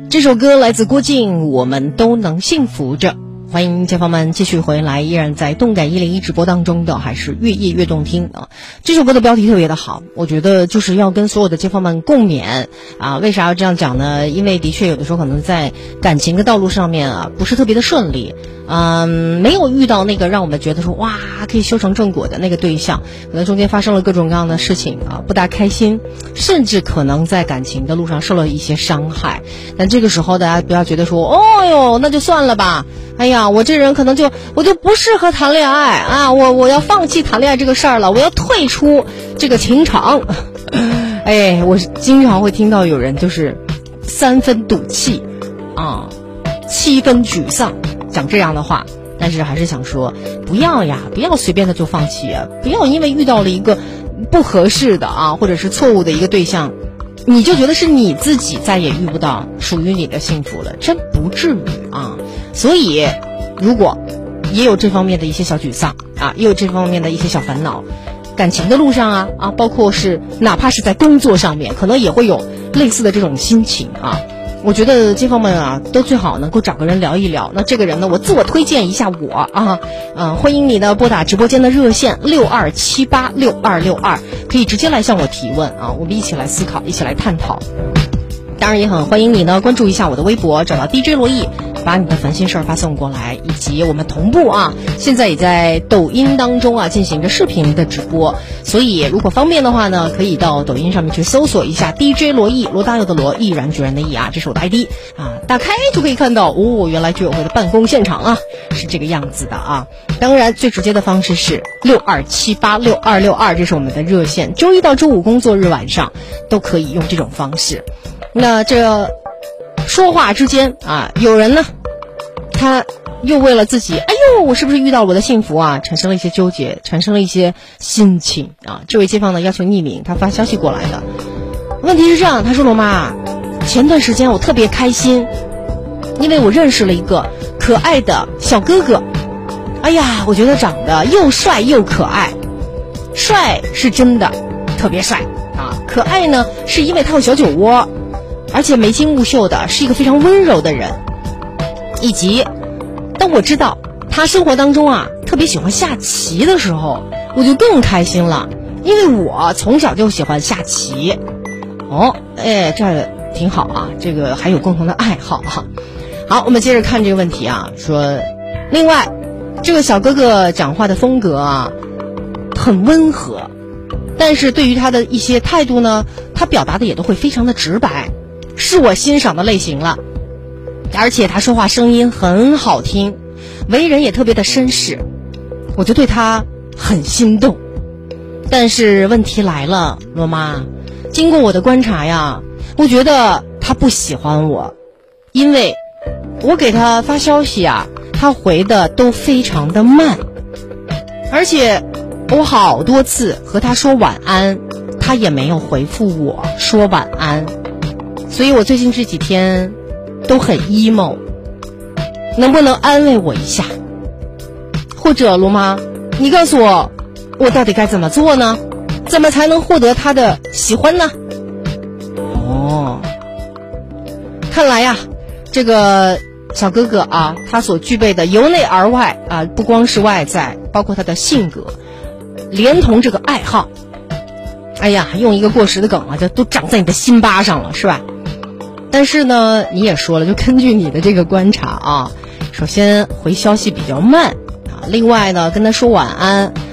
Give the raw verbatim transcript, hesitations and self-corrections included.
这首歌来自郭靖，我们都能幸福着。欢迎街坊们继续回来，依然在动感一零一直播当中的还是越夜越动听啊。这首歌的标题特别的好，我觉得就是要跟所有的街坊们共勉啊。为啥要这样讲呢？因为的确有的时候可能在感情的道路上面啊不是特别的顺利，嗯，没有遇到那个让我们觉得说哇可以修成正果的那个对象，可能中间发生了各种各样的事情啊，不大开心，甚至可能在感情的路上受了一些伤害。但这个时候大家不要觉得说哦哟那就算了吧，哎呀我这人可能就我就不适合谈恋爱啊，我我要放弃谈恋爱这个事儿了，我要退出这个情场。哎，我经常会听到有人就是三分赌气啊，七分沮丧讲这样的话。但是还是想说不要呀，不要随便的就放弃啊，不要因为遇到了一个不合适的啊或者是错误的一个对象，你就觉得是你自己再也遇不到属于你的幸福了，真不至于啊。所以如果也有这方面的一些小沮丧啊，也有这方面的一些小烦恼，感情的路上啊啊，包括是哪怕是在工作上面，可能也会有类似的这种心情啊。我觉得街坊们啊，都最好能够找个人聊一聊。那这个人呢，我自我推荐一下我啊，嗯、呃，欢迎你呢拨打直播间的热线六二七八六二六二，可以直接来向我提问啊，我们一起来思考，一起来探讨。当然也很欢迎你呢关注一下我的微博，找到 D J 罗毅，把你的烦心事儿发送过来，以及我们同步啊，现在也在抖音当中啊进行着视频的直播，所以如果方便的话呢，可以到抖音上面去搜索一下 D J 罗毅，罗大佑的罗，毅然决然的毅啊，这是我的 I D 啊，打开就可以看到哦，原来居委会的办公现场啊是这个样子的啊。当然最直接的方式是六二七八六二六二，这是我们的热线，周一到周五工作日晚上都可以用这种方式。那这说话之间啊，有人呢他又为了自己哎呦我是不是遇到了我的幸福啊产生了一些纠结，产生了一些心情啊。这位街坊呢要求匿名，他发消息过来的。问题是这样，他说罗妈，前段时间我特别开心，因为我认识了一个可爱的小哥哥，哎呀我觉得长得又帅又可爱，帅是真的特别帅啊，可爱呢是因为他有小酒窝，而且眉清目秀的，是一个非常温柔的人。以及当我知道他生活当中啊特别喜欢下棋的时候，我就更开心了，因为我从小就喜欢下棋。哦，哎，这挺好啊，这个还有共同的爱好啊。好，我们接着看这个问题啊，说另外这个小哥哥讲话的风格啊很温和，但是对于他的一些态度呢，他表达的也都会非常的直白，是我欣赏的类型了。而且他说话声音很好听，为人也特别的绅士，我就对他很心动。但是问题来了，罗妈，经过我的观察呀，我觉得他不喜欢我，因为我给他发消息啊，他回的都非常的慢，而且我好多次和他说晚安，他也没有回复我说晚安，所以我最近这几天都很 emo， 能不能安慰我一下？或者罗妈，你告诉我，我到底该怎么做呢？怎么才能获得他的喜欢呢？哦，看来呀，这个小哥哥啊，他所具备的由内而外啊，不光是外在，包括他的性格，连同这个爱好，哎呀，用一个过时的梗啊，就都长在你的心巴上了，是吧？但是呢，你也说了，就根据你的这个观察啊，首先回消息比较慢啊，另外呢，跟他说晚安，